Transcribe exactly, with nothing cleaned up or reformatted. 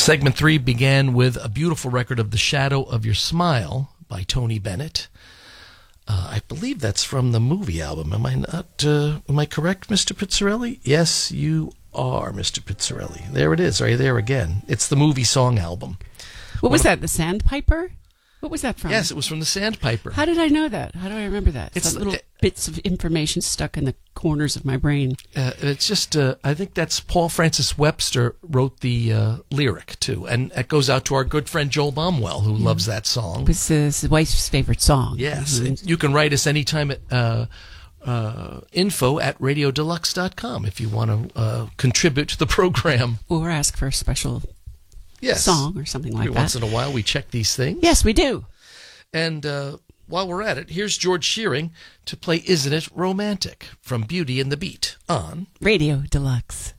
Segment three began with a beautiful record of The Shadow of Your Smile by Tony Bennett. Uh, I believe that's from the movie album. Am I not? Uh, am I correct, Mister Pizzarelli? Yes, you are, Mister Pizzarelli. There it is, right there again. It's the movie song album. What was that? The Sandpiper? What was that from? Yes, it was from the Sandpiper. How did I know that? How do I remember that? It's Some little uh, bits of information stuck in the corners of my brain. Uh, it's just, uh, I think that's Paul Francis Webster wrote the uh, lyric, too. And it goes out to our good friend Joel Baumwell, who yeah. loves that song. It was uh, his wife's favorite song. Yes. Mm-hmm. You can write us anytime at uh, uh, info at radio deluxe dot com if you want to uh, contribute to the program. Or ask for a special yes. song or something like Every that. Once in a while we check these things. Yes, we do. And uh, while we're at it, here's George Shearing to play Isn't It Romantic from Beauty and the Beat on Radio Deluxe.